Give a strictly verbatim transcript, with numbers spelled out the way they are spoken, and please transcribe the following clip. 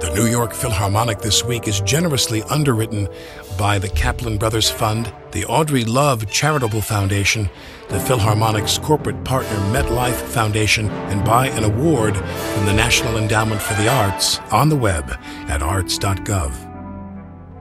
The New York Philharmonic this week is generously underwritten by the Kaplan Brothers Fund, the Audrey Love Charitable Foundation, the Philharmonic's corporate partner MetLife Foundation, and by an award from the National Endowment for the Arts on the web at arts dot gov.